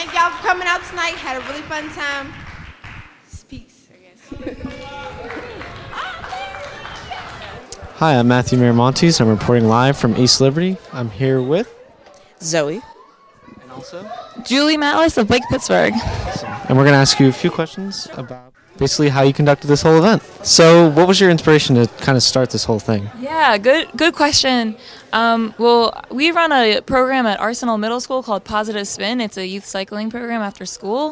thank y'all for coming out tonight. Had a really fun time. Peace, I guess. Hi, I'm Matthew Miramontes. I'm reporting live from East Liberty. I'm here with Zoe. and also Julie Matlis of Lake Pittsburgh. and we're going to ask you a few questions about basically how you conducted this whole event. So what was your inspiration to kind of start this whole thing? Yeah, good question. Well, we run a program at Arsenal Middle School called Positive Spin. It's a youth cycling program after school,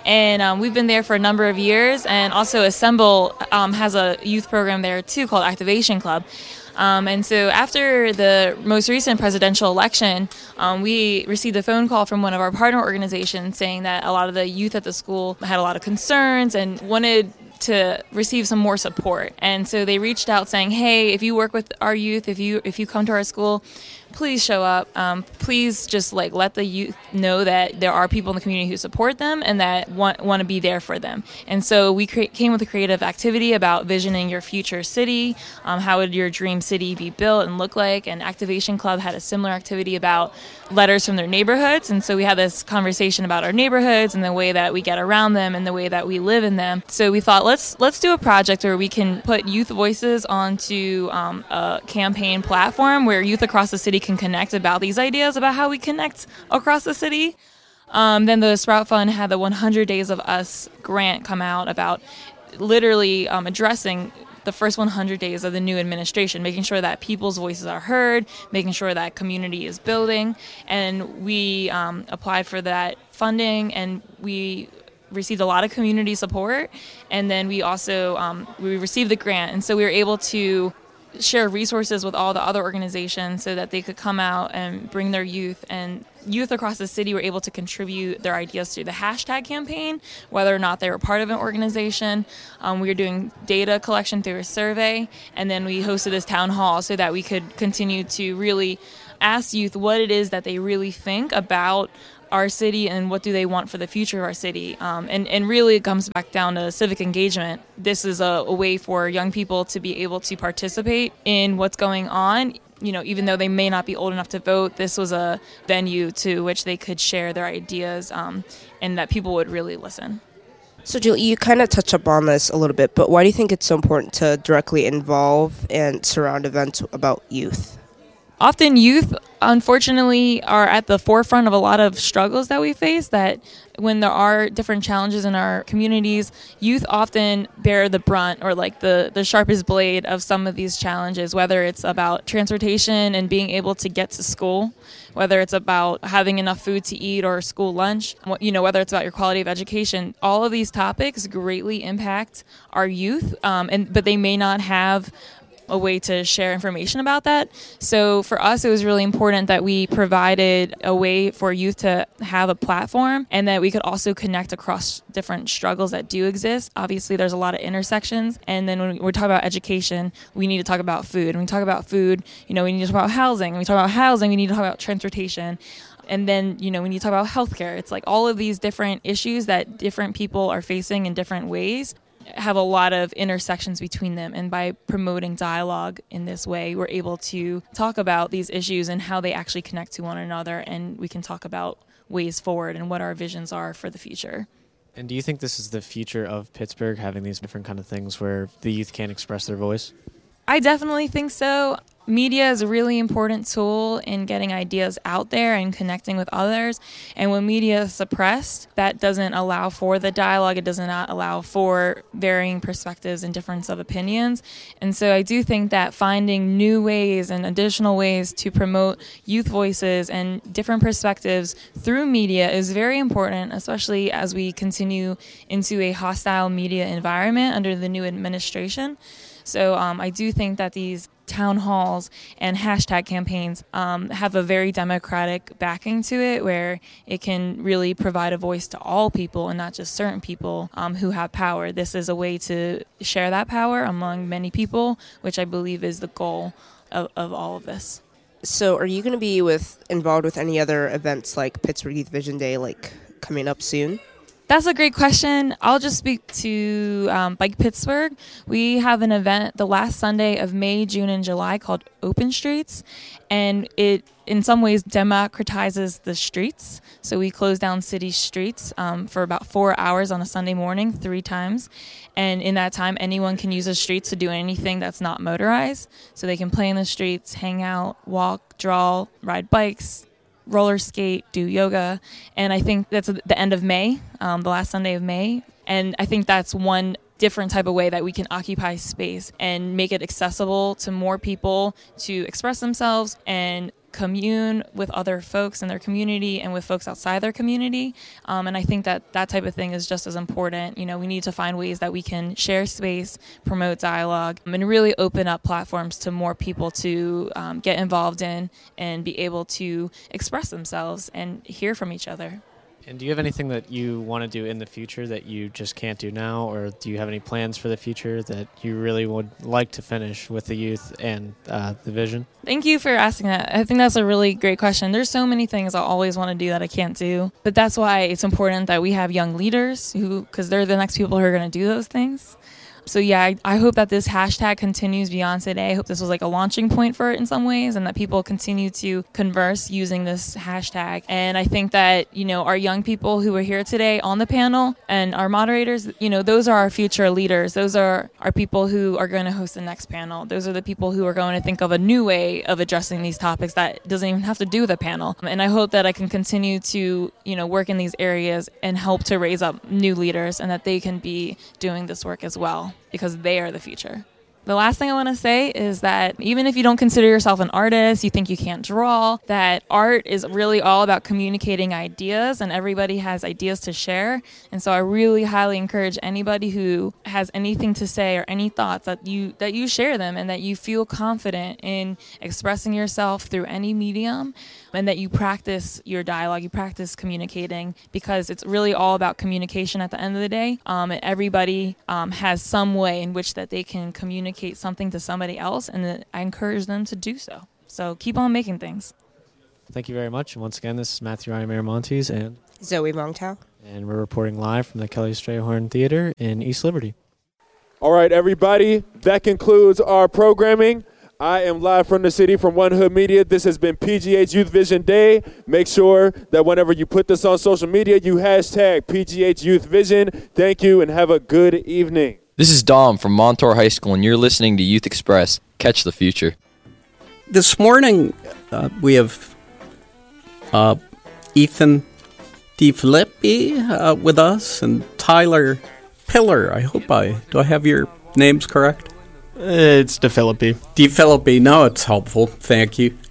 and we've been there for a number of years. And also Assemble has a youth program there too called Activation Club. And so after the most recent presidential election, we received a phone call from one of our partner organizations saying that a lot of the youth at the school had a lot of concerns and wanted to receive some more support. And so they reached out saying, hey, if you work with our youth, if you come to our school, please show up. Please just let the youth know that there are people in the community who support them and that want to be there for them. And so we came with a creative activity about visioning your future city. How would your dream city be built and look like? And Activation Club had a similar activity about letters from their neighborhoods. And so we had this conversation about our neighborhoods and the way that we get around them and the way that we live in them. So we thought, let's do a project where we can put youth voices onto a campaign platform where youth across the city can connect about these ideas about how we connect across the city. Then the Sprout Fund had the 100 Days of Us grant come out about literally addressing the first 100 days of the new administration, making sure that people's voices are heard, making sure that community is building. And we applied for that funding, and we received a lot of community support. And then we also we received the grant, and so we were able to share resources with all the other organizations so that they could come out and bring their youth, and youth across the city were able to contribute their ideas through the hashtag campaign, whether or not they were part of an organization. We were doing data collection through a survey, and then we hosted this town hall so that we could continue to really ask youth what it is that they really think about our city and what do they want for the future of our city. And really it comes back down to civic engagement. This is a way for young people to be able to participate in what's going on. You know, even though they may not be old enough to vote, this was a venue to which they could share their ideas and that people would really listen. So, Julie, you kind of touched upon this a little bit, but why do you think it's so important to directly involve and surround events about youth? Often youth, unfortunately, are at the forefront of a lot of struggles that we face, that when there are different challenges in our communities, youth often bear the brunt or the sharpest blade of some of these challenges, whether it's about transportation and being able to get to school, whether it's about having enough food to eat or school lunch, whether it's about your quality of education. All of these topics greatly impact our youth, but they may not have a way to share information about that. So for us, it was really important that we provided a way for youth to have a platform and that we could also connect across different struggles that do exist. Obviously, there's a lot of intersections. And then when we're talking about education, we need to talk about food. And when we talk about food, we need to talk about housing. When we talk about housing, we need to talk about transportation. And then, when you talk about healthcare, it's like all of these different issues that different people are facing in different ways have a lot of intersections between them. And by promoting dialogue in this way, we're able to talk about these issues and how they actually connect to one another. And we can talk about ways forward and what our visions are for the future. And do you think this is the future of Pittsburgh, having these different kind of things where the youth can express their voice? I definitely think so. Media is a really important tool in getting ideas out there and connecting with others. And when media is suppressed, that doesn't allow for the dialogue. It does not allow for varying perspectives and difference of opinions. And so I do think that finding new ways and additional ways to promote youth voices and different perspectives through media is very important, especially as we continue into a hostile media environment under the new administration. So I do think that these town halls and hashtag campaigns have a very democratic backing to it, where it can really provide a voice to all people and not just certain people who have power. This is a way to share that power among many people, which I believe is the goal of all of this. So are you going to be involved with any other events like Pittsburgh Youth Vision Day coming up soon? That's a great question. I'll just speak to Bike Pittsburgh. We have an event the last Sunday of May, June, and July called Open Streets, and it in some ways democratizes the streets. So we close down city streets for about 4 hours on a Sunday morning, 3 times. And in that time, anyone can use the streets to do anything that's not motorized. So they can play in the streets, hang out, walk, draw, ride bikes, roller skate, do yoga. And I think that's the end of May, the last Sunday of May. And I think that's one different type of way that we can occupy space and make it accessible to more people to express themselves and commune with other folks in their community and with folks outside their community. And I think that type of thing is just as important. You know, we need to find ways that we can share space, promote dialogue, and really open up platforms to more people to get involved in and be able to express themselves and hear from each other. And do you have anything that you want to do in the future that you just can't do now, or do you have any plans for the future that you really would like to finish with the youth and the vision? Thank you for asking that. I think that's a really great question. There's so many things I always want to do that I can't do, but that's why it's important that we have young leaders because they're the next people who are going to do those things. So yeah, I hope that this hashtag continues beyond today. I hope this was like a launching point for it in some ways, and that people continue to converse using this hashtag. And I think that, you know, our young people who are here today on the panel and our moderators, you know, those are our future leaders. Those are our people who are going to host the next panel. Those are the people who are going to think of a new way of addressing these topics that doesn't even have to do with a panel. And I hope that I can continue to, you know, work in these areas and help to raise up new leaders, and that they can be doing this work as well, because they are the future. The last thing I want to say is that even if you don't consider yourself an artist, you think you can't draw, that art is really all about communicating ideas, and everybody has ideas to share. And so I really highly encourage anybody who has anything to say or any thoughts that you share them, and that you feel confident in expressing yourself through any medium, and that you practice your dialogue, you practice communicating, because it's really all about communication at the end of the day. And everybody has some way in which that they can communicate something to somebody else, and I encourage them to do so. So keep on making things. Thank you very much. And once again, this is Matthew Ryan Miramontes and Zoe Mongtao. And we're reporting live from the Kelly Strayhorn Theater in East Liberty. All right, everybody, that concludes our programming. I am live from the city from One Hood Media. This has been PGH Youth Vision Day. Make sure that whenever you put this on social media, you hashtag PGH Youth Vision. Thank you and have a good evening. This is Dom from Montour High School, and you're listening to Youth Express. Catch the future. This morning, we have Ethan DeFilippi with us, and Tyler Pillar. Do I have your names correct? It's DeFilippi. DeFilippi. No, it's helpful. Thank you.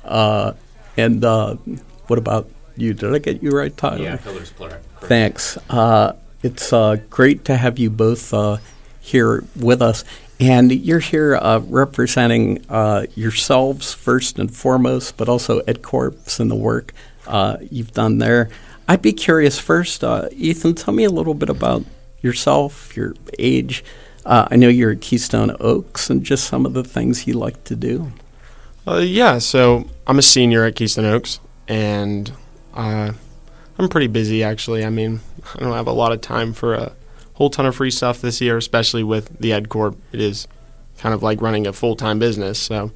And what about you? Did I get you right, Tyler? Yeah, Pillar's plural. Thanks. It's great to have you both here with us. And you're here representing yourselves first and foremost, but also EdCorps and the work you've done there. I'd be curious first, Ethan, tell me a little bit about yourself, your age. I know you're at Keystone Oaks, and just some of the things you like to do. Yeah, so I'm a senior at Keystone Oaks, and I'm pretty busy, actually. I mean, I don't have a lot of time for a whole ton of free stuff this year, especially with the EdCorp. It is kind of like running a full-time business. So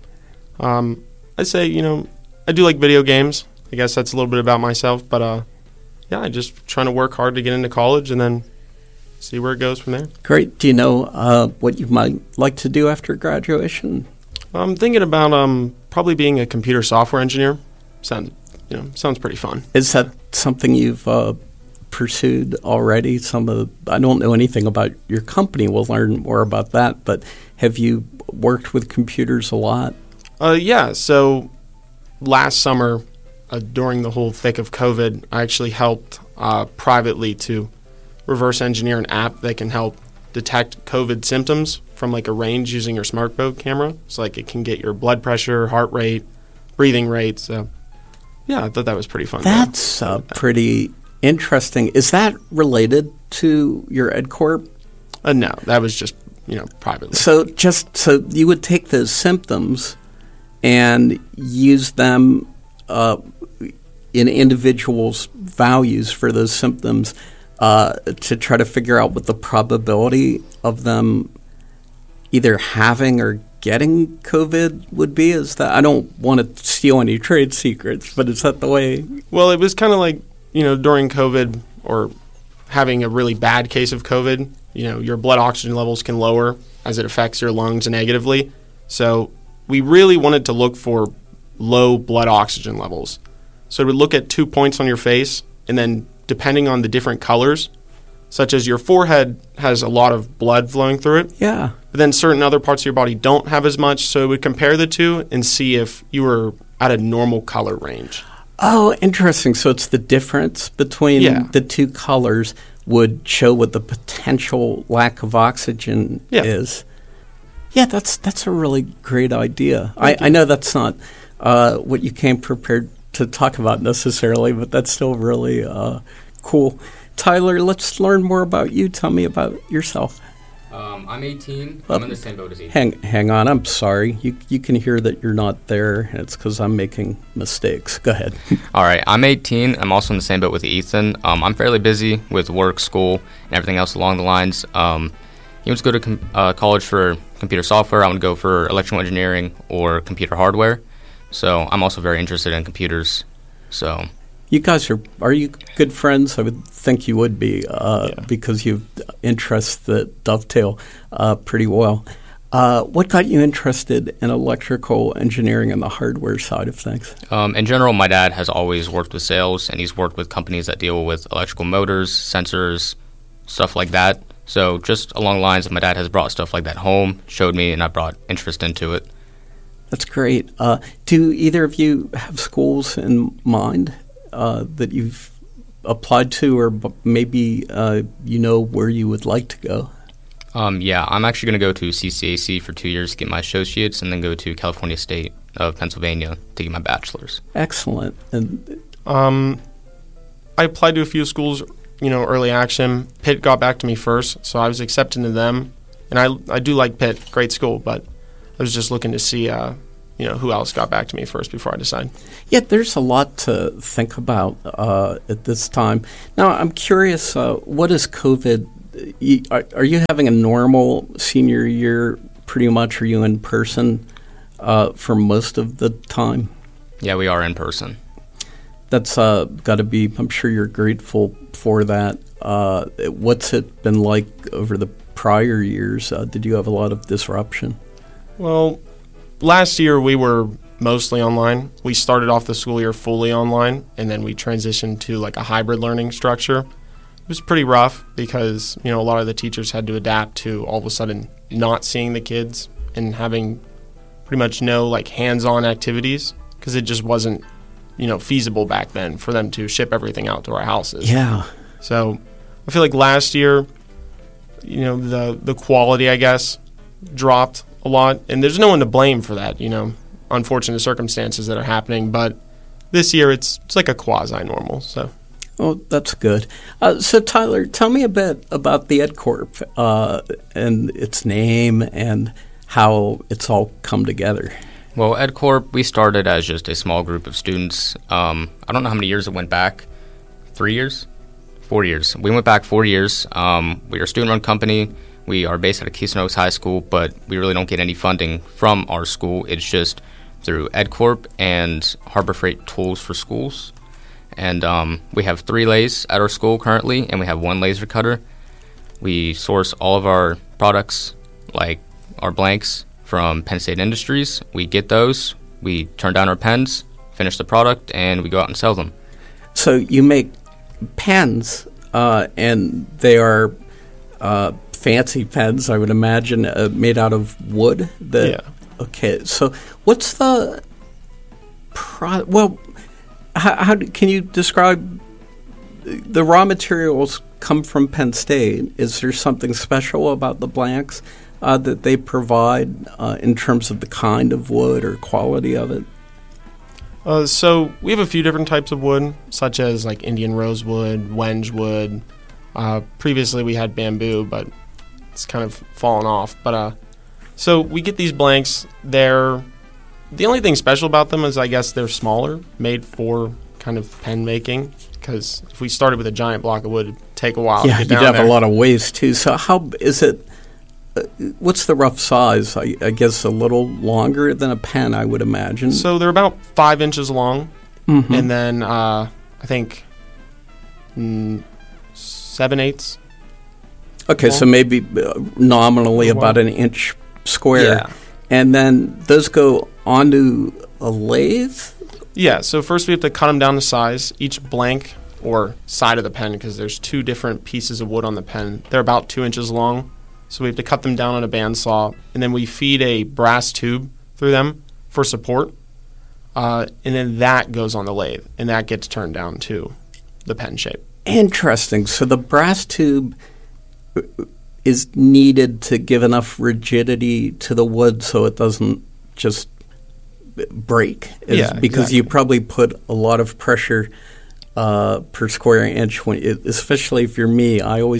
I'd say, you know, I do like video games. I guess that's a little bit about myself. But, yeah, I'm just trying to work hard to get into college and then see where it goes from there. Great. Do you know what you might like to do after graduation? I'm thinking about probably being a computer software engineer. Sounds pretty fun. Is that something you've pursued already? I don't know anything about your company. We'll learn more about that. But have you worked with computers a lot? Yeah. So last summer, during the whole thick of COVID, I actually helped privately to reverse engineer an app that can help detect COVID symptoms from like a range using your smartphone camera. So like it can get your blood pressure, heart rate, breathing rate. So yeah, I thought that was pretty fun. That's pretty interesting. Is that related to your EdCorp? No, that was just, privately. So you would take those symptoms and use them in individuals' values for those symptoms to try to figure out what the probability of them either having or getting COVID would be? Is that, I don't want to steal any trade secrets, but is that the way? Well, it was kind of like, during COVID or having a really bad case of COVID, your blood oxygen levels can lower as it affects your lungs negatively. So we really wanted to look for low blood oxygen levels. So we look at 2 points on your face, and then depending on the different colors, such as your forehead has a lot of blood flowing through it. Yeah. But then certain other parts of your body don't have as much. So it would compare the two and see if you were at a normal color range. Oh, interesting. So it's the difference between the two colors would show what the potential lack of oxygen is. Yeah, that's a really great idea. I know that's not what you came prepared to talk about necessarily, but that's still really cool. Tyler, let's learn more about you. Tell me about yourself. I'm 18. I'm in the same boat as Ethan. Hang on. I'm sorry. You can hear that you're not there, and it's because I'm making mistakes. Go ahead. All right. I'm 18. I'm also in the same boat with Ethan. I'm fairly busy with work, school, and everything else along the lines. He wants to go to college for computer software. I want to go for electrical engineering or computer hardware. So I'm also very interested in computers. So you guys are you good friends? I would think you would be because you have interests that dovetail pretty well. What got you interested in electrical engineering and the hardware side of things? In general, my dad has always worked with sales, and he's worked with companies that deal with electrical motors, sensors, stuff like that. So just along the lines of my dad has brought stuff like that home, showed me, and I brought interest into it. That's great. Do either of you have schools in mind that you've applied to, or maybe where you would like to go? Yeah, I'm actually going to go to CCAC for 2 years to get my associates, and then go to California State of Pennsylvania to get my bachelor's. Excellent. And I applied to a few schools, early action. Pitt got back to me first, so I was accepted into them. And I do like Pitt, great school, but I was just looking to see who else got back to me first before I decide. Yeah, there's a lot to think about at this time. Now, I'm curious, what is COVID? Are you having a normal senior year pretty much? Are you in person for most of the time? Yeah, we are in person. That's got to be, I'm sure you're grateful for that. What's it been like over the prior years? Did you have a lot of disruption? Well, last year we were mostly online. We started off the school year fully online, and then we transitioned to like a hybrid learning structure. It was pretty rough because, a lot of the teachers had to adapt to all of a sudden not seeing the kids and having pretty much no like hands-on activities because it just wasn't, feasible back then for them to ship everything out to our houses. Yeah. So I feel like last year, the quality, I guess, dropped a lot, and there's no one to blame for that, unfortunate circumstances that are happening. But this year, it's like a quasi-normal. So, oh, that's good. So, Tyler, tell me a bit about the EdCorp and its name and how it's all come together. Well, EdCorp, we started as just a small group of students. I don't know how many years it went back. 3 years? 4 years. We went back 4 years. We are a student-run company. We are based out of Keystone Oaks High School, but we really don't get any funding from our school. It's just through EdCorp and Harbor Freight Tools for Schools. And we have 3 lathes at our school currently, and we have 1 laser cutter. We source all of our products, like our blanks, from Penn State Industries. We get those, we turn down our pens, finish the product, and we go out and sell them. So you make pens, and they are fancy pens, I would imagine, made out of wood. Okay, so what's the well? How can you describe the raw materials? Come from Penn State. Is there something special about the blanks that they provide in terms of the kind of wood or quality of it? So we have a few different types of wood, such as like Indian rosewood, wenge wood. Previously we had bamboo, but it's kind of fallen off. But so we get these blanks. The only thing special about them is I guess they're smaller, made for kind of pen making, because if we started with a giant block of wood, it'd take a while Yeah, to you'd get down have there. a lot of waste too. So how is it? What's the rough size? I guess a little longer than a pen, I would imagine. So they're about 5 inches long, Mhm. and then I think 7/8. Okay, so maybe nominally about an inch square. Yeah. And then those go onto a lathe? Yeah, so first we have to cut them down to size. Each blank or side of the pen, because there's 2 different pieces of wood on the pen, they're about 2 inches long. So we have to cut them down on a bandsaw, and then we feed a brass tube through them for support. And then that goes on the lathe, and that gets turned down to the pen shape. Interesting. So the brass tube is needed to give enough rigidity to the wood so it doesn't just break. Yeah, because you probably put a lot of pressure per square inch. Especially if you're me,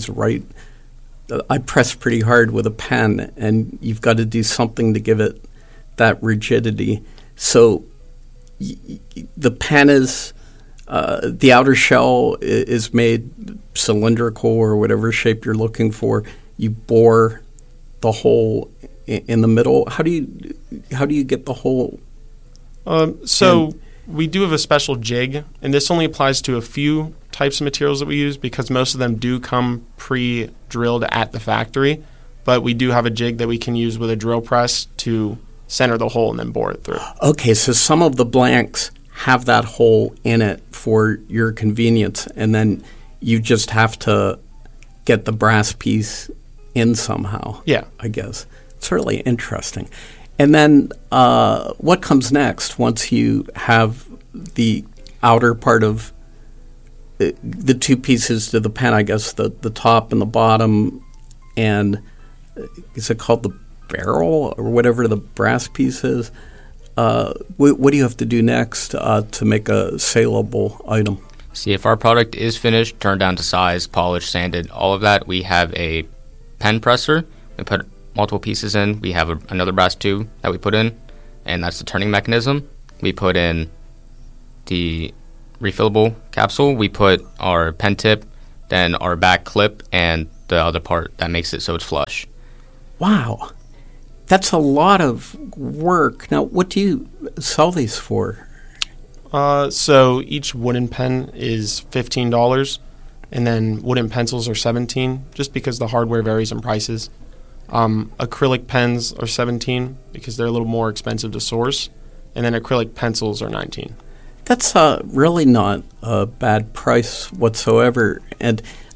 I press pretty hard with a pen, and you've got to do something to give it that rigidity. So the pen is the outer shell is made cylindrical or whatever shape you're looking for. You bore the hole in the middle. How do you get the hole? So we do have a special jig, and this only applies to a few types of materials that we use, because most of them do come pre-drilled at the factory. But we do have a jig that we can use with a drill press to center the hole and then bore it through. Okay, so some of the blanks have that hole in it for your convenience, and then you just have to get the brass piece in somehow. Yeah. I guess. It's really interesting. And then what comes next once you have the outer part of the 2 pieces to the pen, I guess, the top and the bottom, and is it called the barrel or whatever the brass piece is? What do you have to do next to make a saleable item? See, if our product is finished, turned down to size, polished, sanded, all of that, we have a pen presser. We put multiple pieces in. We have another brass tube that we put in, and that's the turning mechanism. We put in the refillable capsule. We put our pen tip, then our back clip, and the other part that makes it so it's flush. Wow. That's a lot of work. Now, what do you sell these for? So each wooden pen is $15, and then wooden pencils are $17, just because the hardware varies in prices. Acrylic pens are $17 because they're a little more expensive to source, and then acrylic pencils are $19. That's really not a bad price whatsoever. And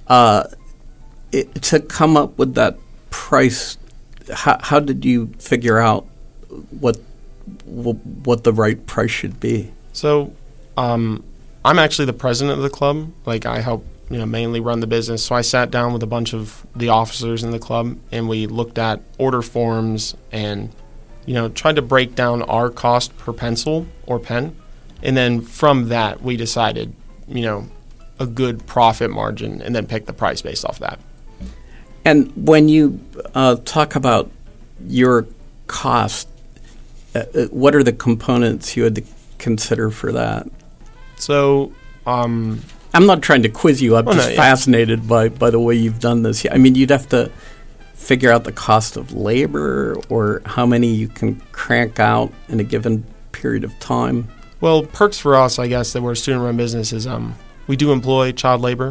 to come up with that price, how did you figure out what the right price should be? So I'm actually the president of the club. Like, I help mainly run the business. So I sat down with a bunch of the officers in the club, and we looked at order forms and tried to break down our cost per pencil or pen. And then from that, we decided, a good profit margin, and then pick the price based off that. And when you talk about your cost, what are the components you had to consider for that? So, I'm not trying to quiz you. I'm just fascinated by the way you've done this. I mean, you'd have to figure out the cost of labor or how many you can crank out in a given period of time. Well, perks for us, I guess, that we're a student-run business is we do employ child labor.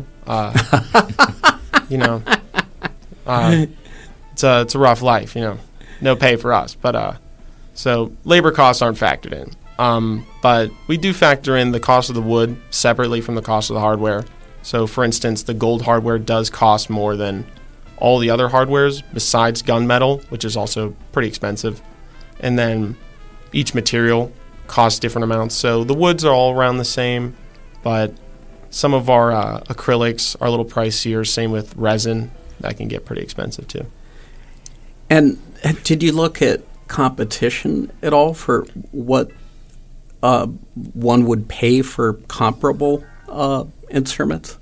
It's a rough life, no pay for us. But so labor costs aren't factored in. But we do factor in the cost of the wood separately from the cost of the hardware. So, for instance, the gold hardware does cost more than all the other hardwares besides gunmetal, which is also pretty expensive. And then each material costs different amounts. So the woods are all around the same, but some of our acrylics are a little pricier. Same with resin. That can get pretty expensive too. And did you look at competition at all for what one would pay for comparable instruments?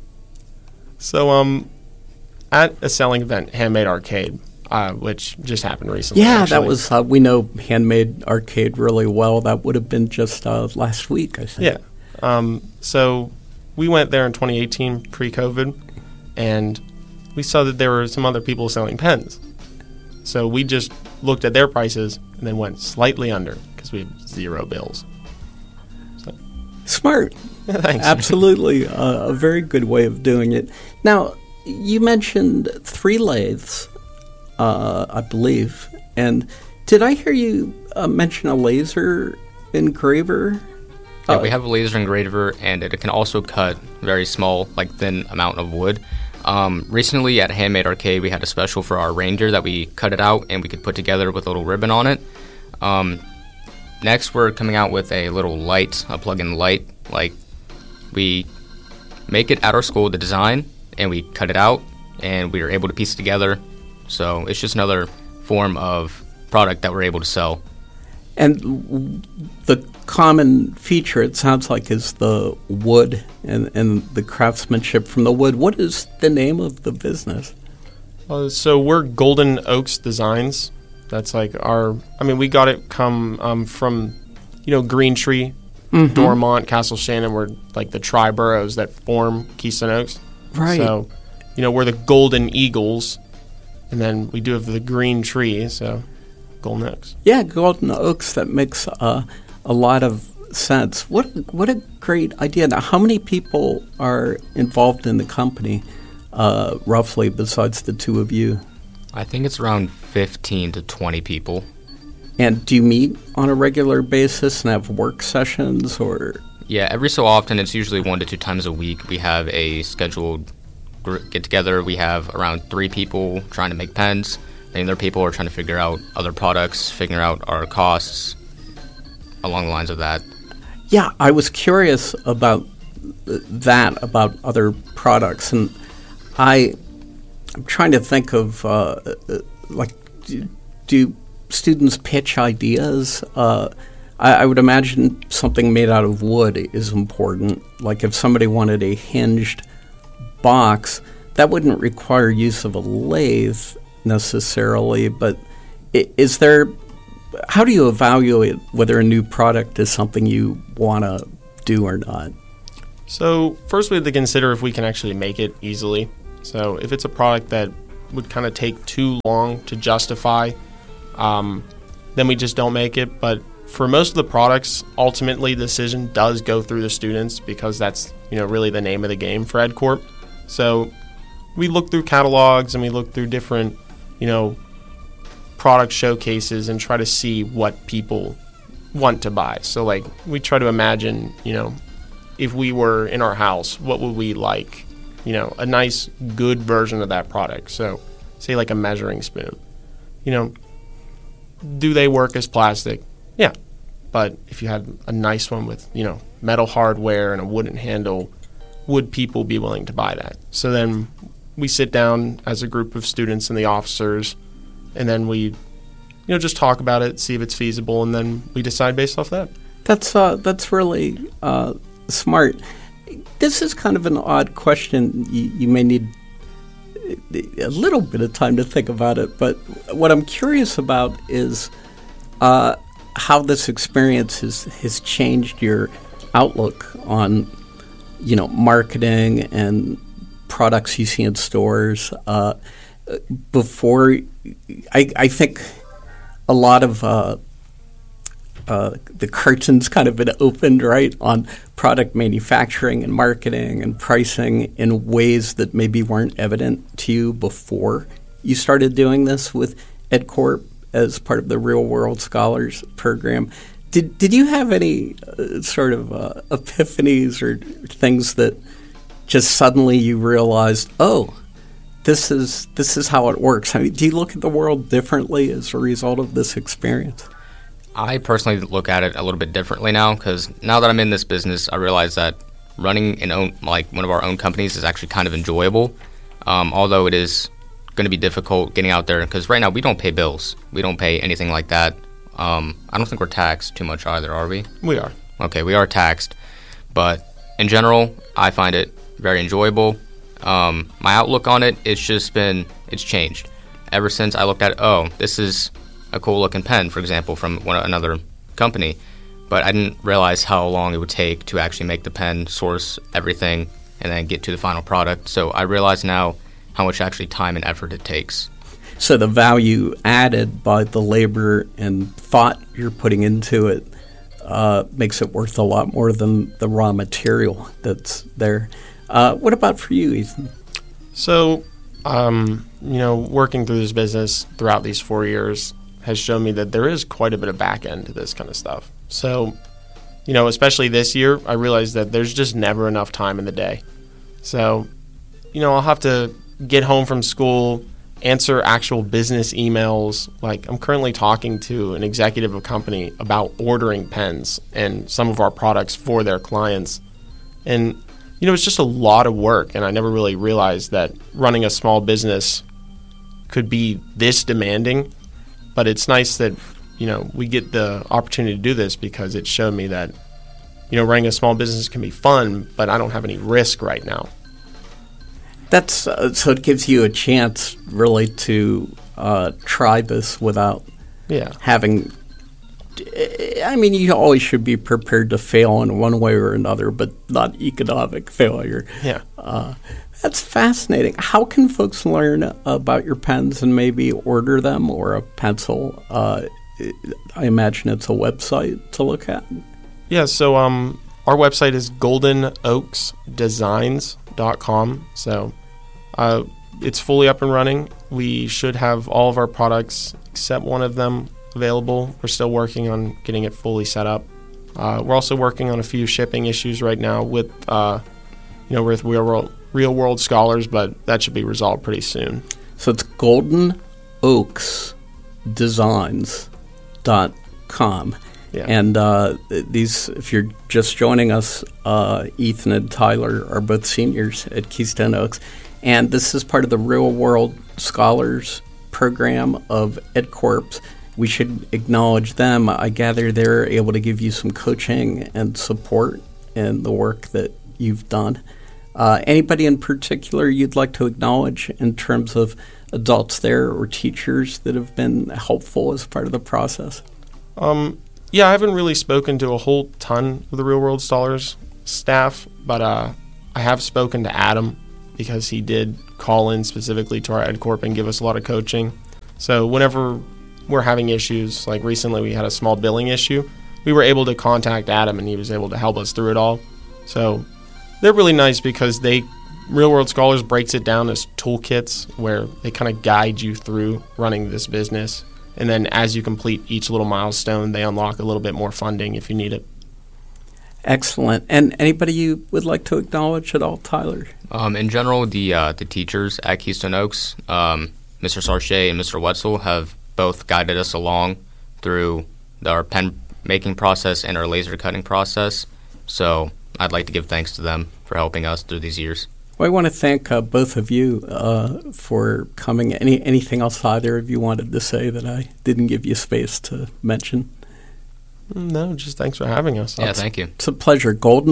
So at a selling event, Handmade Arcade, which just happened recently. Yeah, actually. that was, we know Handmade Arcade really well. That would have been just last week, I think. Yeah. So we went there in 2018, pre-COVID, and we saw that there were some other people selling pens. So we just looked at their prices and then went slightly under because we have 0 bills. So. Smart. Thanks. Absolutely. A very good way of doing it. Now, you mentioned 3 lathes, I believe. And did I hear you mention a laser engraver? Yeah, we have a laser engraver, and it can also cut very small, like thin amount of wood. Recently at Handmade Arcade, we had a special for our Ranger that we cut it out and we could put together with a little ribbon on it. Next, we're coming out with a little light, a plug-in light. Like, we make it at our school, the design, and we cut it out, and we are able to piece it together. So it's just another form of product that we're able to sell. And the common feature, it sounds like, is the wood and the craftsmanship from the wood. What is the name of the business? So we're Golden Oaks Designs. That's like we got it from, Green Tree, Dormont, Castle Shannon were like the tri-boroughs that form Keystone Oaks. Right. So, we're the Golden Eagles, and then we do have the Green Tree, so Golden Oaks. Yeah, Golden Oaks, that makes a lot of sense. What a great idea. Now, how many people are involved in the company, roughly, besides the 2 of you? I think it's around 15 to 20 people. And do you meet on a regular basis and have work sessions, or? Yeah, every so often. It's usually 1 to 2 times a week. We have a scheduled get-together. We have around 3 people trying to make pens. And other people are trying to figure out other products, figuring out our costs, along the lines of that. Yeah, I was curious about that, about other products. And I'm trying to think of, do students pitch ideas? I would imagine something made out of wood is important. Like if somebody wanted a hinged box, that wouldn't require use of a lathe necessarily, but how do you evaluate whether a new product is something you want to do or not? So first we have to consider if we can actually make it easily. So if it's a product that would kind of take too long to justify, then we just don't make it. But for most of the products, ultimately the decision does go through the students because that's really the name of the game for EdCorp. So we look through catalogs and we look through different product showcases and try to see what people want to buy. So like we try to imagine, if we were in our house, what would we like? A nice, good version of that product. So say like a measuring spoon. Do they work as plastic? Yeah. But if you had a nice one with, metal hardware and a wooden handle, would people be willing to buy that? So then we sit down as a group of students and the officers, and then we, just talk about it, see if it's feasible, and then we decide based off that. That's really smart. This is kind of an odd question. You may need a little bit of time to think about it, but what I'm curious about is how this experience has changed your outlook on, marketing and products you see in stores. Before, I think a lot of the curtains kind of been opened, right, on product manufacturing and marketing and pricing in ways that maybe weren't evident to you before you started doing this with EdCorp as part of the Real World Scholars program. Did you have any sort of epiphanies or things that just suddenly you realized, oh, this is how it works? I mean, do you look at the world differently as a result of this experience? I personally look at it a little bit differently now, because now that I'm in this business, I realize that running one of our own companies is actually kind of enjoyable, although it is going to be difficult getting out there, because right now we don't pay bills. We don't pay anything like that. I don't think we're taxed too much either, are we? We are. Okay, we are taxed, but in general, I find it very enjoyable. My outlook on it, it's changed. Ever since I looked at, this is a cool looking pen, for example, from another company. but I didn't realize how long it would take to actually make the pen, source everything, and then get to the final product. So I realize now how much actually time and effort it takes. So the value added by the labor and thought you're putting into it makes it worth a lot more than the raw material that's there. What about for you, Ethan? So, working through this business throughout these 4 years has shown me that there is quite a bit of back end to this kind of stuff. So, especially this year, I realized that there's just never enough time in the day. So, I'll have to get home from school, answer actual business emails. Like, I'm currently talking to an executive of a company about ordering pens and some of our products for their clients. And, it's just a lot of work, and I never really realized that running a small business could be this demanding. But it's nice that, we get the opportunity to do this because it showed me that, running a small business can be fun, but I don't have any risk right now. That's so it gives you a chance really to try this without having. I mean, you always should be prepared to fail in one way or another, but not economic failure. Yeah, that's fascinating. How can folks learn about your pens and maybe order them or a pencil? I imagine it's a website to look at. Yeah. So our website is goldenoaksdesigns.com. So it's fully up and running. We should have all of our products except one of them available. We're still working on getting it fully set up. We're also working on a few shipping issues right now with with real world scholars, but that should be resolved pretty soon. So it's goldenoaksdesigns.com. Yeah. And these, if you're just joining us, Ethan and Tyler are both seniors at Keystone Oaks. And this is part of the Real World Scholars program of EdCorps. We should acknowledge them. I gather they're able to give you some coaching and support in the work that you've done. Anybody in particular you'd like to acknowledge in terms of adults there or teachers that have been helpful as part of the process? Yeah, I haven't really spoken to a whole ton of the Real World Scholars staff, but I have spoken to Adam because he did call in specifically to our EdCorp and give us a lot of coaching. So whenever we're having issues, like recently we had a small billing issue, we were able to contact Adam and he was able to help us through it all. So they're really nice because Real World Scholars breaks it down as toolkits where they kind of guide you through running this business. And then as you complete each little milestone, they unlock a little bit more funding if you need it. Excellent. And anybody you would like to acknowledge at all, Tyler? In general, the teachers at Keystone Oaks, Mr. Sarche and Mr. Wetzel, have both guided us along through our pen making process and our laser cutting process. So I'd like to give thanks to them for helping us through these years. Well, I want to thank both of you for coming. Anything else either of you wanted to say that I didn't give you space to mention? No, just thanks for having us. Yeah, thank you. It's a pleasure.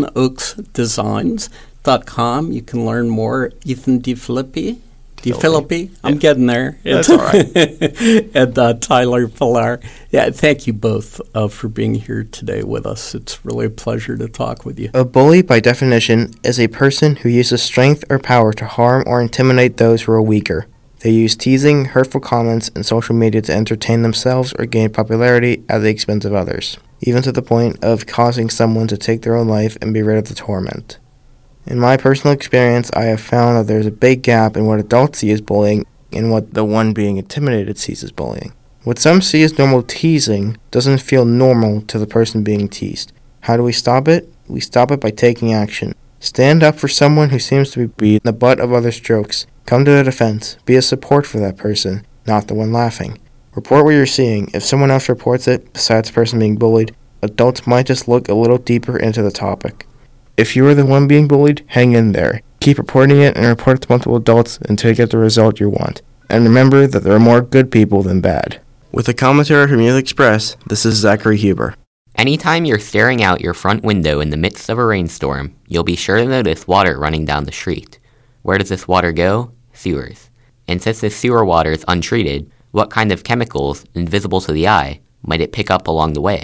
goldenoaksdesigns.com. You can learn more. Ethan DeFilippi. I'm getting there. That's all right. And Tyler Pillar. Yeah, thank you both for being here today with us. It's really a pleasure to talk with you. A bully, by definition, is a person who uses strength or power to harm or intimidate those who are weaker. They use teasing, hurtful comments, and social media to entertain themselves or gain popularity at the expense of others, even to the point of causing someone to take their own life and be rid of the torment. In my personal experience, I have found that there's a big gap in what adults see as bullying and what the one being intimidated sees as bullying. What some see as normal teasing doesn't feel normal to the person being teased. How do we stop it? We stop it by taking action. Stand up for someone who seems to be the butt of others' jokes. Come to their defense. Be a support for that person, not the one laughing. Report what you're seeing. If someone else reports it, besides the person being bullied, adults might just look a little deeper into the topic. If you are the one being bullied, hang in there. Keep reporting it and report it to multiple adults until you get the result you want. And remember that there are more good people than bad. With a commentary from Youth Express, this is Zachary Huber. Anytime you're staring out your front window in the midst of a rainstorm, you'll be sure to notice water running down the street. Where does this water go? Sewers. And since this sewer water is untreated, what kind of chemicals, invisible to the eye, might it pick up along the way?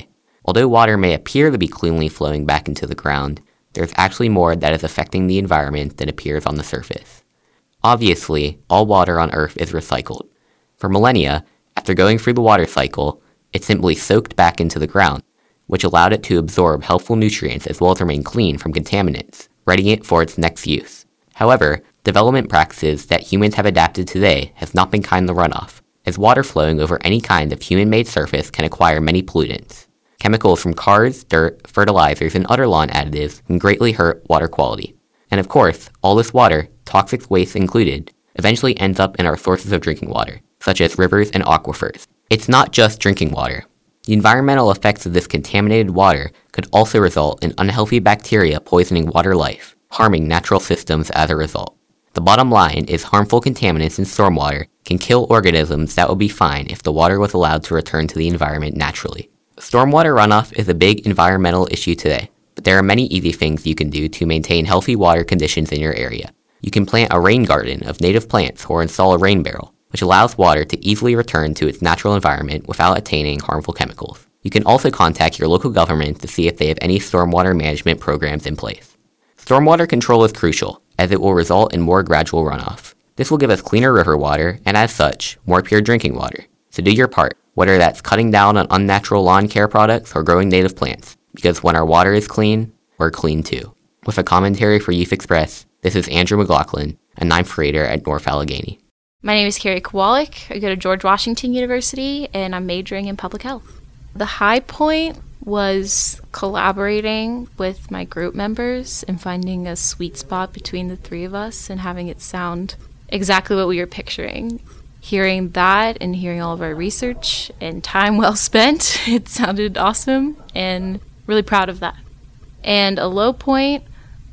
Although water may appear to be cleanly flowing back into the ground, there's actually more that is affecting the environment than appears on the surface. Obviously, all water on Earth is recycled. For millennia, after going through the water cycle, it simply soaked back into the ground, which allowed it to absorb helpful nutrients as well as remain clean from contaminants, readying it for its next use. However, development practices that humans have adapted today have not been kind to runoff, as water flowing over any kind of human-made surface can acquire many pollutants. Chemicals from cars, dirt, fertilizers, and other lawn additives can greatly hurt water quality. And of course, all this water, toxic waste included, eventually ends up in our sources of drinking water, such as rivers and aquifers. It's not just drinking water. The environmental effects of this contaminated water could also result in unhealthy bacteria poisoning water life, harming natural systems as a result. The bottom line is harmful contaminants in stormwater can kill organisms that would be fine if the water was allowed to return to the environment naturally. Stormwater runoff is a big environmental issue today, but there are many easy things you can do to maintain healthy water conditions in your area. You can plant a rain garden of native plants or install a rain barrel, which allows water to easily return to its natural environment without attaining harmful chemicals. You can also contact your local government to see if they have any stormwater management programs in place. Stormwater control is crucial, as it will result in more gradual runoff. This will give us cleaner river water, and as such, more pure drinking water. So do your part, whether that's cutting down on unnatural lawn care products or growing native plants, because when our water is clean, we're clean too. With a commentary for Youth Express, this is Andrew McLaughlin, a 9th grader at North Allegheny. My name is Carrie Kowalik. I go to George Washington University, and I'm majoring in public health. The high point was collaborating with my group members and finding a sweet spot between the three of us and having it sound exactly what we were picturing. Hearing that and hearing all of our research and time well spent, it sounded awesome and really proud of that. And a low point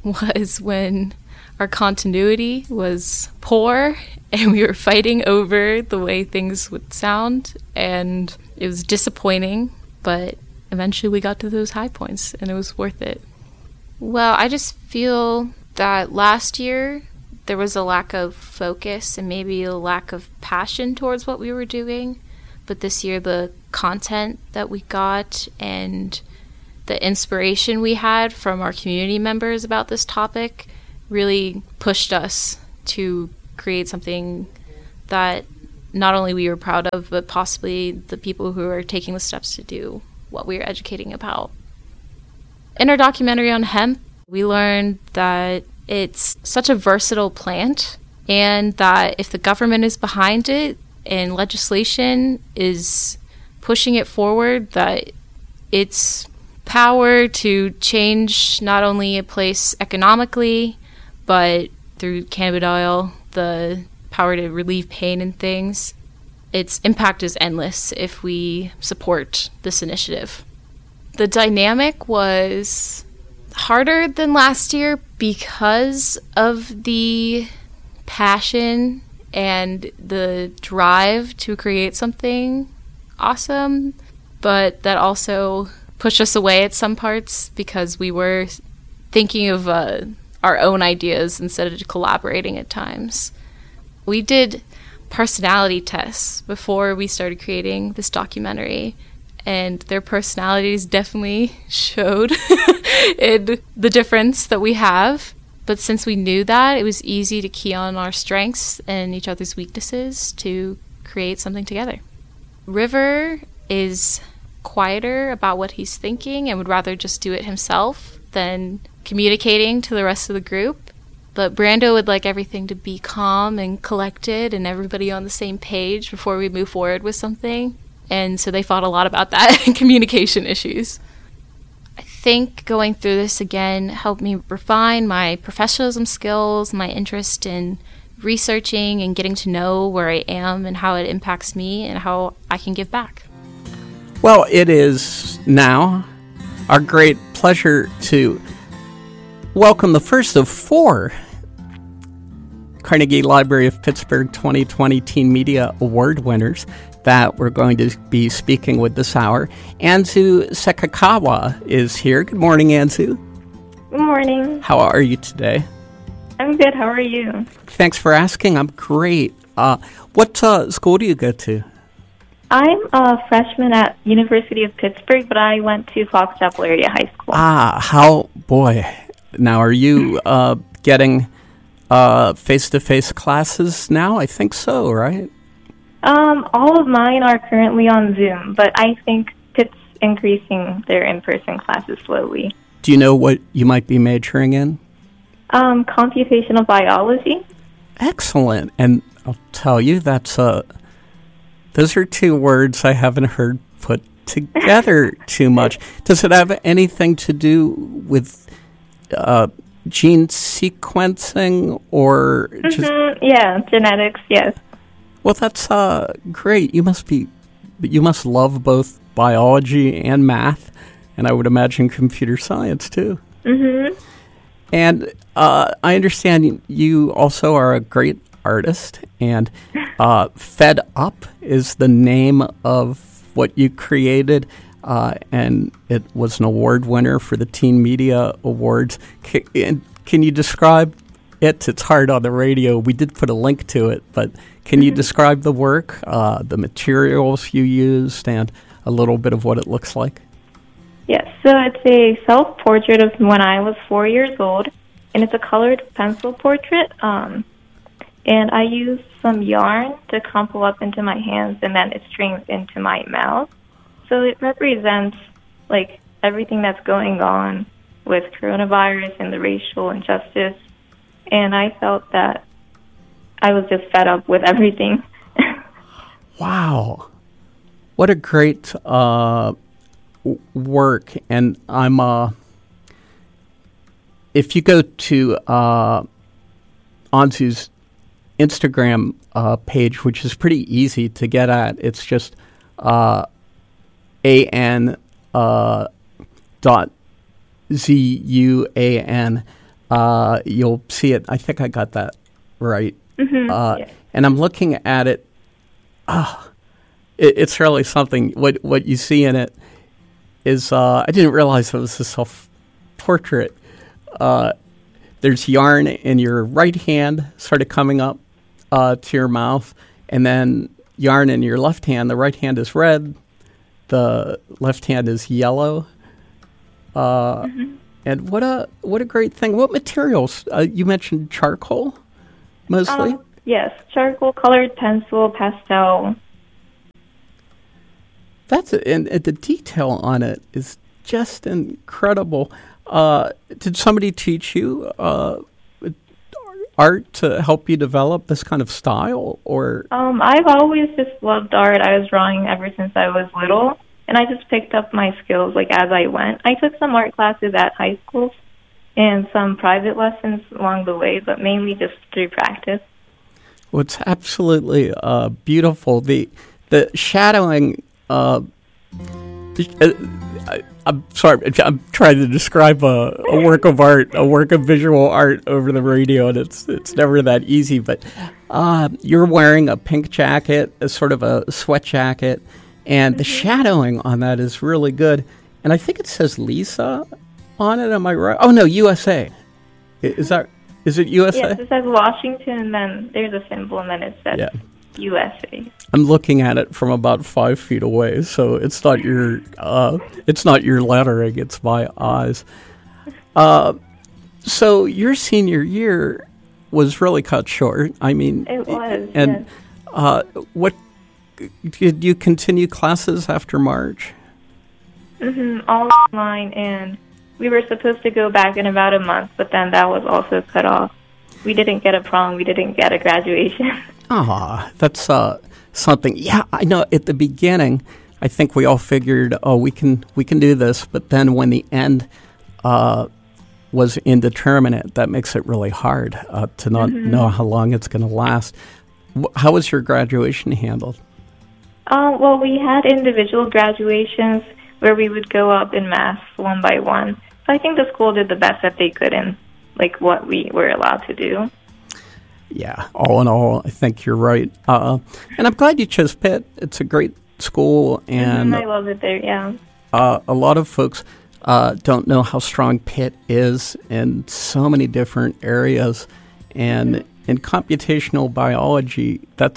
was when our continuity was poor and we were fighting over the way things would sound, and it was disappointing, but eventually we got to those high points and it was worth it. Well, I just feel that last year there was a lack of focus and maybe a lack of passion towards what we were doing, but this year the content that we got and the inspiration we had from our community members about this topic really pushed us to create something that not only we were proud of, but possibly the people who are taking the steps to do what we are educating about. In our documentary on hemp, we learned that it's such a versatile plant, and that if the government is behind it and legislation is pushing it forward, that its power to change not only a place economically, but through cannabidiol, the power to relieve pain and things, its impact is endless if we support this initiative. The dynamic was harder than last year because of the passion and the drive to create something awesome, but that also pushed us away at some parts because we were thinking of our own ideas instead of collaborating at times. We did personality tests before we started creating this documentary, and their personalities definitely showed in the difference that we have. But since we knew that, it was easy to key on our strengths and each other's weaknesses to create something together. River is quieter about what he's thinking and would rather just do it himself than communicating to the rest of the group. But Brando would like everything to be calm and collected and everybody on the same page before we move forward with something. And so they fought a lot about that and communication issues. I think going through this again helped me refine my professionalism skills, my interest in researching and getting to know where I am and how it impacts me and how I can give back. Well, it is now our great pleasure to welcome the first of 4 Carnegie Library of Pittsburgh 2020 Teen Media Award winners that we're going to be speaking with this hour. Anzu Sekikawa is here. Good morning, Anzu. Good morning. How are you today? I'm good. How are you? Thanks for asking. I'm great. What school do you go to? I'm a freshman at University of Pittsburgh, but I went to Fox Chapel Area High School. Now, are you getting face-to-face classes now? I think so, right? All of mine are currently on Zoom, but I think Pitt's increasing their in-person classes slowly. Do you know what you might be majoring in? Computational biology. Excellent. And I'll tell you, those are two words I haven't heard put together too much. Does it have anything to do with gene sequencing or just... Yeah, genetics, yes. Well, that's great. You must love both biology and math, and I would imagine computer science too. Mm-hmm. And I understand you also are a great artist, and Fed Up is the name of what you created, and it was an award winner for the Teen Media Awards. Can you describe it? It's hard on the radio. We did put a link to it, but can you describe the work, the materials you used, and a little bit of what it looks like? Yes, so it's a self-portrait of when I was 4 years old, and it's a colored pencil portrait. And I used some yarn to crumple up into my hands, and then it strings into my mouth. So it represents, like, everything that's going on with coronavirus and the racial injustice. And I felt that I was just fed up with everything. Wow. What a great work. And I'm if you go to Anzu's Instagram page, which is pretty easy to get at, it's just AN.ZUAN. You'll see it. I think I got that right. Yeah. And I'm looking at it. It's really something. What you see in it is, I didn't realize it was a self-portrait. There's yarn in your right hand sort of coming up to your mouth, and then yarn in your left hand. The right hand is red. The left hand is yellow. And what a great thing. What materials? You mentioned charcoal, mostly? Yes, charcoal, colored pencil, pastel. That's it. And the detail on it is just incredible. Did somebody teach you art to help you develop this kind of style, or? I've always just loved art. I was drawing ever since I was little, and I just picked up my skills like as I went. I took some art classes at high school and some private lessons along the way, but mainly just through practice. Well, it's absolutely beautiful. The shadowing. I'm sorry. I'm trying to describe a work of art, a work of visual art over the radio, and it's never that easy. But you're wearing a pink jacket, a sort of a sweat jacket, and the shadowing on that is really good. And I think it says Lisa on it. Am I right? Oh no, USA. Is it USA? Yes, it says Washington, and then there's a symbol, and then it says USA. I'm looking at it from about 5 feet away, so it's not your lettering; it's my eyes. So your senior year was really cut short. I mean, it was. And what did you continue classes after March? All online, and we were supposed to go back in about a month, but then that was also cut off. We didn't get a prom. We didn't get a graduation. That's something. Yeah, I know. At the beginning, I think we all figured, we can do this. But then when the end was indeterminate, that makes it really hard to not know how long it's going to last. How was your graduation handled? Well, we had individual graduations where we would go up in mass one by one. So I think the school did the best that they could in like what we were allowed to do. Yeah, all in all, I think you're right. And I'm glad you chose Pitt. It's a great school, and I love it there. Yeah. A lot of folks don't know how strong Pitt is in so many different areas, and in computational biology, that's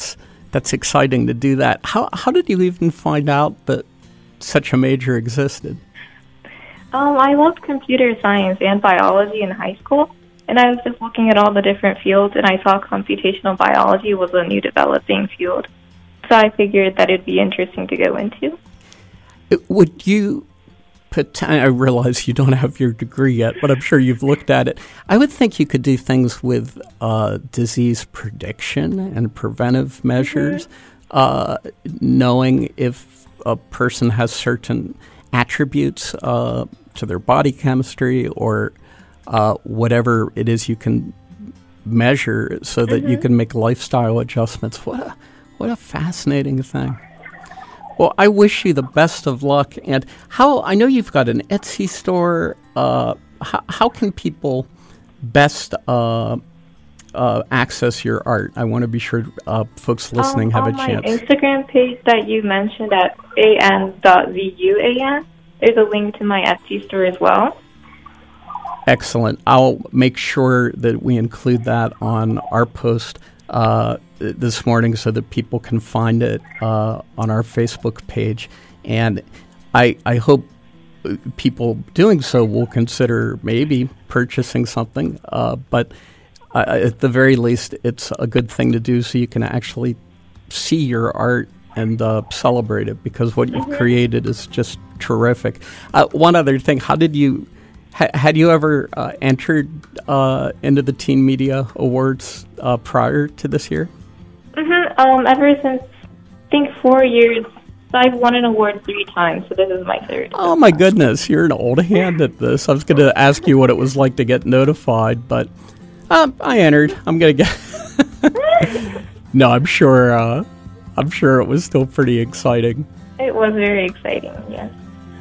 that's exciting to do that. How did you even find out that such a major existed? I loved computer science and biology in high school, and I was just looking at all the different fields, and I saw computational biology was a new developing field. So I figured that it'd be interesting to go into. Would you... I realize you don't have your degree yet, but I'm sure you've looked at it. I would think you could do things with disease prediction and preventive measures, knowing if a person has certain attributes to their body chemistry or whatever it is you can measure so that you can make lifestyle adjustments. What a fascinating thing. Well, I wish you the best of luck. And I know you've got an Etsy store. How can people best access your art? I want to be sure folks listening have a chance. On my Instagram page that you mentioned at an.vuan, there's a link to my Etsy store as well. Excellent. I'll make sure that we include that on our post this morning so that people can find it on our Facebook page. And I hope people doing so will consider maybe purchasing something. But at the very least, it's a good thing to do so you can actually see your art and celebrate it, because what you've created is just terrific. One other thing, how did you... Had you ever entered into the Teen Media Awards prior to this year? Ever since, I think, 4 years. So I've won an award 3 times, so this is my 3rd. Oh, my goodness. You're an old hand at this. I was going to ask you what it was like to get notified, but I entered. I'm going to get... No, I'm sure it was still pretty exciting. It was very exciting, yes.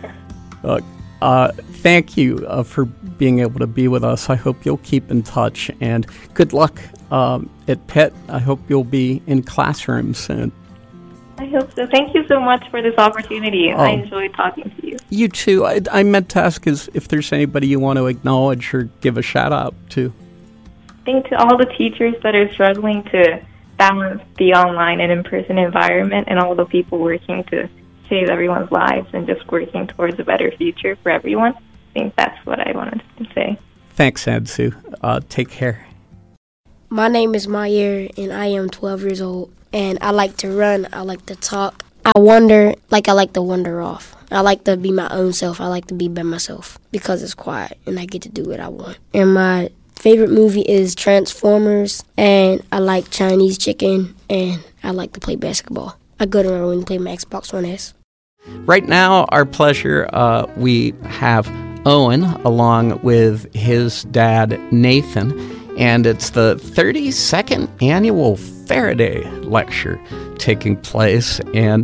Thank you for being able to be with us. I hope you'll keep in touch, and good luck at Pitt. I hope you'll be in classrooms soon. I hope so. Thank you so much for this opportunity. I enjoyed talking to you. You too. I meant to ask if there's anybody you want to acknowledge or give a shout out to. I think to all the teachers that are struggling to balance the online and in-person environment, and all the people working to save everyone's lives and just working towards a better future for everyone. I think that's what I wanted to say. Thanks, Ansu. Take care. My name is Mayer, and I am 12 years old. And I like to run. I like to talk. I like to wander off. I like to be my own self. I like to be by myself because it's quiet, and I get to do what I want. And my favorite movie is Transformers, and I like Chinese chicken, and I like to play basketball. I go to my room and play my Xbox One S. Right now, our pleasure, we have Owen along with his dad, Nathan, and it's the 32nd annual Faraday Lecture taking place. And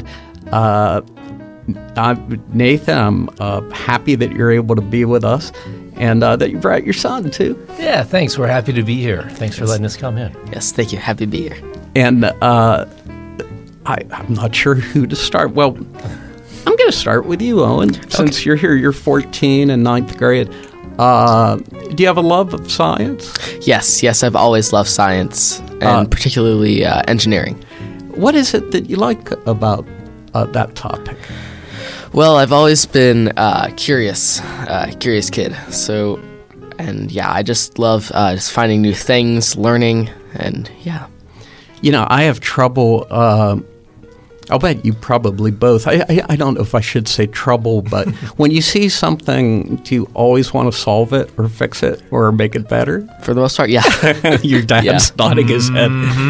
Nathan, I'm happy that you're able to be with us and that you brought your son, too. Yeah, thanks. We're happy to be here. Thanks for letting us come in. Yes, thank you. Happy to be here. And I'm not sure who to start. Well, I'm going to start with you, Owen. Since you're here, you're 14 in 9th grade. Do you have a love of science? Yes, I've always loved science, and particularly engineering. What is it that you like about that topic? Well, I've always been curious kid. So, and yeah, I just love just finding new things, learning, and yeah. You know, I have trouble... I'll bet you probably both. I don't know if I should say trouble, but when you see something, do you always want to solve it or fix it or make it better? For the most part, yeah. Your dad's nodding his head.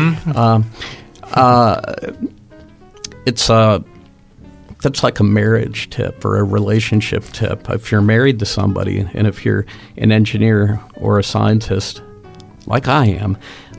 That's like a marriage tip or a relationship tip. If you're married to somebody, and if you're an engineer or a scientist, like I am,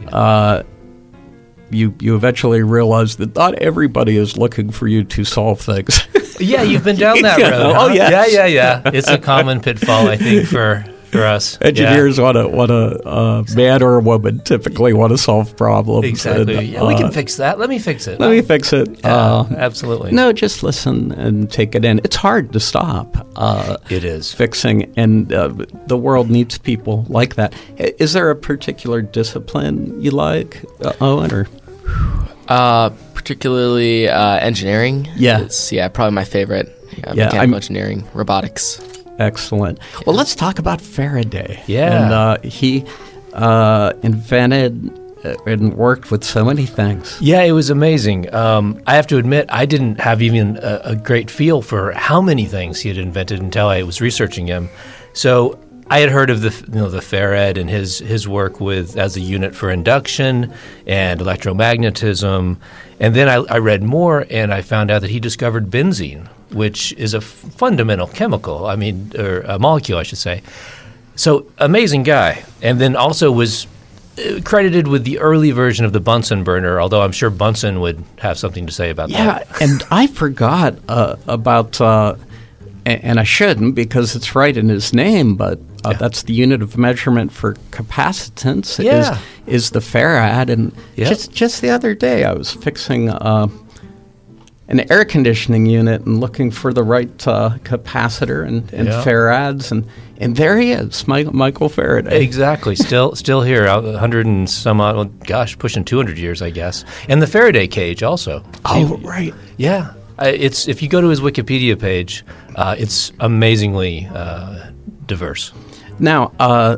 you eventually realize that not everybody is looking for you to solve things. Yeah, you've been down that road. Huh? Oh, yes. Yeah. It's a common pitfall, I think, for us. Engineers want a man or a woman typically want to solve problems. Exactly. And, we can fix that. Let me fix it. Let me fix it. Absolutely. No, just listen and take it in. It's hard to stop. It is. Fixing, and the world needs people like that. Is there a particular discipline you like, Owen? Or? Particularly engineering. Yeah. It's, probably my favorite. Mechanical engineering, robotics. Excellent. Well, let's talk about Faraday. Yeah. And he invented and worked with so many things. Yeah, it was amazing. I have to admit, I didn't have even a great feel for how many things he had invented until I was researching him. So I had heard of the Farad and his work with as a unit for induction and electromagnetism, and then I read more and I found out that he discovered benzene, which is a fundamental chemical. Or a molecule, I should say. So amazing guy, and then also was credited with the early version of the Bunsen burner, although I'm sure Bunsen would have something to say about that. Yeah, and I forgot about, and I shouldn't because it's right in his name, but that's the unit of measurement for capacitance is the farad. And just the other day I was fixing an air conditioning unit and looking for the right capacitor and farads, and there he is, Michael Faraday. Exactly, still here, 100 and some odd, pushing 200 years, I guess. And the Faraday cage also. Oh, right. Yeah, it's if you go to his Wikipedia page, it's amazingly diverse. Now,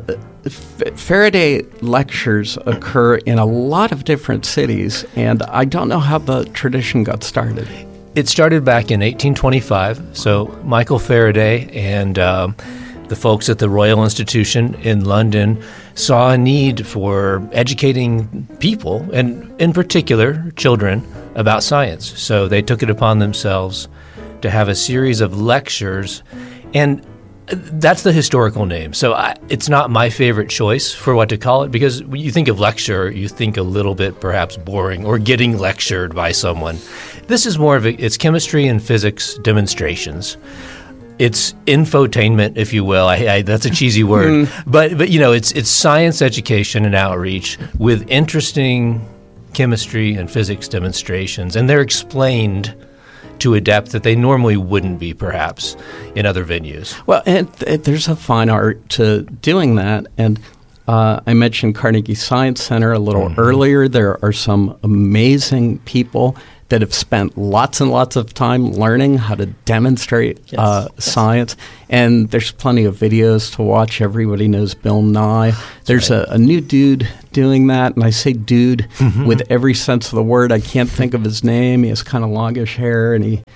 Faraday lectures occur in a lot of different cities, and I don't know how the tradition got started. It started back in 1825, so Michael Faraday and the folks at the Royal Institution in London saw a need for educating people, and in particular children, about science. So they took it upon themselves to have a series of lectures, and that's the historical name. So it's not my favorite choice for what to call it, because when you think of lecture, you think a little bit perhaps boring or getting lectured by someone. This is more of it's chemistry and physics demonstrations. It's infotainment, if you will. That's a cheesy word, but it's science education and outreach with interesting chemistry and physics demonstrations, and they're explained to a depth that they normally wouldn't be, perhaps, in other venues. Well, and there's a fine art to doing that, and I mentioned Carnegie Science Center a little earlier. There are some amazing people that have spent lots and lots of time learning how to demonstrate science. And there's plenty of videos to watch. Everybody knows Bill Nye. There's a new dude doing that, and I say dude with every sense of the word. I can't think of his name. He has kind of longish hair, and he...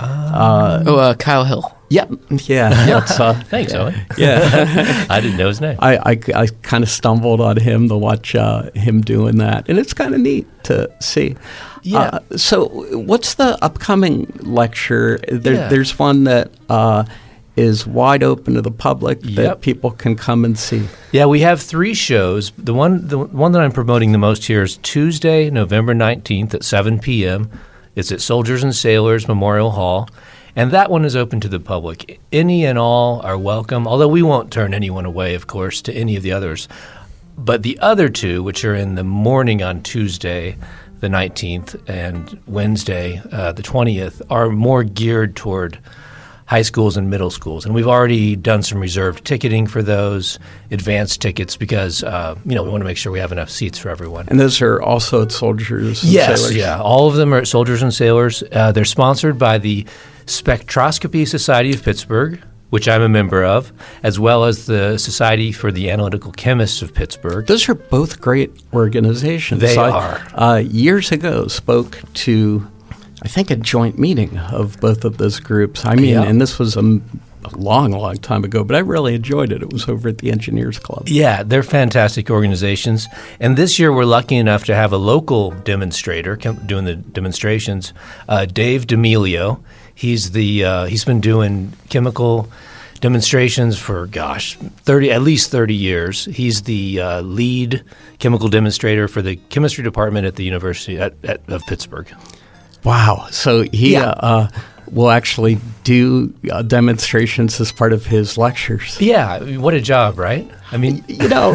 Kyle Hill. Yep. Yeah. Thanks, Owen. Yeah. I didn't know his name. I kind of stumbled on him to watch him doing that, and it's kind of neat to see. Yeah. So what's the upcoming lecture? There's one that is wide open to the public that people can come and see. Yeah, we have 3 shows. The one that I'm promoting the most here is Tuesday, November 19th at 7 p.m. It's at Soldiers and Sailors Memorial Hall. And that one is open to the public. Any and all are welcome, although we won't turn anyone away, of course, to any of the others. But the other 2, which are in the morning on Tuesday, the 19th, and Wednesday, the 20th, are more geared toward high schools and middle schools. And we've already done some reserved ticketing for those, advanced tickets, because we want to make sure we have enough seats for everyone. And those are also at Soldiers and Sailors? Yes, all of them are at Soldiers and Sailors. They're sponsored by the Spectroscopy Society of Pittsburgh, which I'm a member of, as well as the Society for the Analytical Chemists of Pittsburgh. Those are both great organizations. They are. Years ago, spoke to, I think, a joint meeting of both of those groups. And this was a long, long time ago, but I really enjoyed it. It was over at the Engineers Club. Yeah, they're fantastic organizations. And this year we're lucky enough to have a local demonstrator doing the demonstrations, Dave D'Amelio. He's he's been doing chemical demonstrations for at least 30 years. He's the lead chemical demonstrator for the chemistry department at the University of Pittsburgh. Wow! So he will actually do demonstrations as part of his lectures. Yeah, what a job, right? I mean,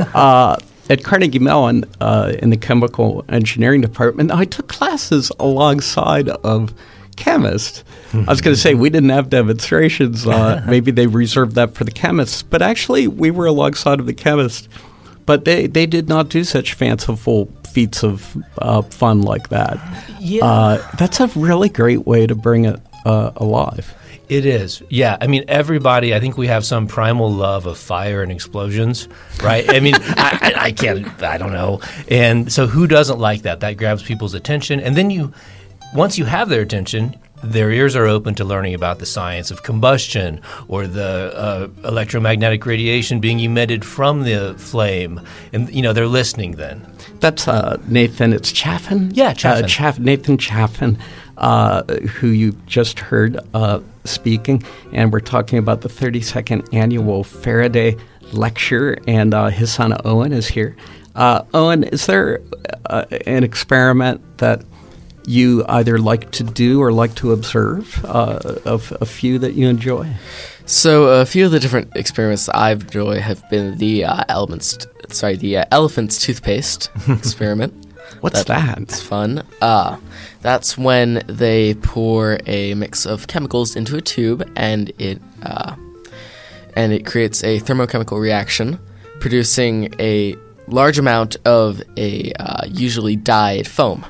at Carnegie Mellon in the chemical engineering department, I took classes alongside of chemists. I was going to say we didn't have demonstrations. Maybe they reserved that for the chemists, but actually we were alongside of the chemists. But they did not do such fanciful feats of fun like that. Yeah. That's a really great way to bring it alive. It is. Yeah. I mean, everybody, I think we have some primal love of fire and explosions, right? I mean, I don't know. And so who doesn't like that? That grabs people's attention. And then once you have their attention, their ears are open to learning about the science of combustion or the electromagnetic radiation being emitted from the flame. And, they're listening then. That's Nathan. It's Chaffin? Yeah, Chaffin. Nathan Chaffin, who you just heard speaking. And we're talking about the 32nd Annual Faraday Lecture. And his son, Owen, is here. Owen, is there an experiment that you either like to do or like to observe, of a few that you enjoy? So a few of the different experiments that I enjoy have been the elephant's toothpaste experiment. What's that? It's fun. That's when they pour a mix of chemicals into a tube, and it creates a thermochemical reaction, producing a large amount of a usually dyed foam.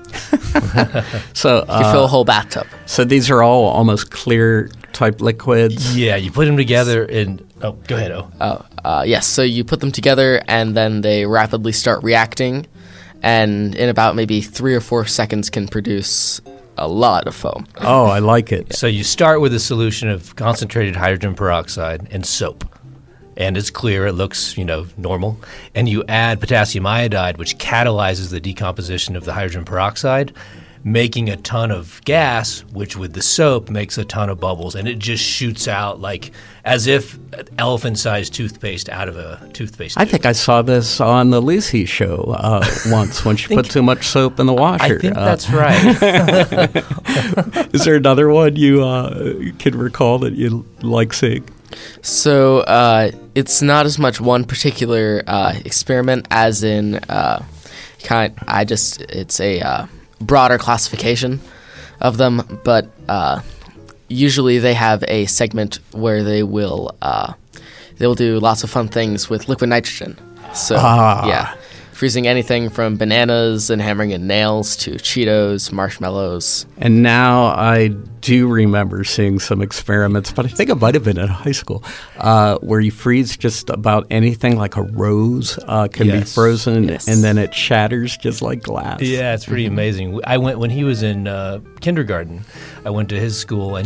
So you fill a whole bathtub. So these are all almost clear type liquids. Yeah, you put them together and go ahead. Yes. So you put them together and then they rapidly start reacting, and in about maybe 3 or 4 seconds can produce a lot of foam. Oh, I like it. So you start with a solution of concentrated hydrogen peroxide and soap. And it's clear, it looks, normal. And you add potassium iodide, which catalyzes the decomposition of the hydrogen peroxide, making a ton of gas, which with the soap makes a ton of bubbles. And it just shoots out like as if elephant-sized toothpaste out of a toothpaste tube. I think I saw this on the Lucy show once when she put too much soap in the washer. I think that's right. Is there another one you can recall that you like seeing? So it's not as much one particular experiment as in it's a broader classification of them, but usually they have a segment where they will do lots of fun things with liquid nitrogen. So yeah, freezing anything from bananas and hammering in nails to Cheetos, marshmallows. And now I do remember seeing some experiments, but I think it might have been in high school, where you freeze just about anything, like a rose can be frozen, and then it shatters just like glass. Yeah, it's pretty amazing. I went when he was in kindergarten. I went to his school, and